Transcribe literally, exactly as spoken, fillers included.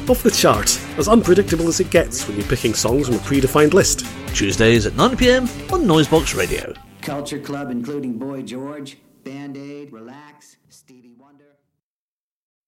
Off the Chart, as unpredictable as it gets when you're picking songs from a predefined list. Tuesdays at nine p m on Noisebox Radio. Culture Club, including Boy George, Band Aid, Relax, Stevie Wonder.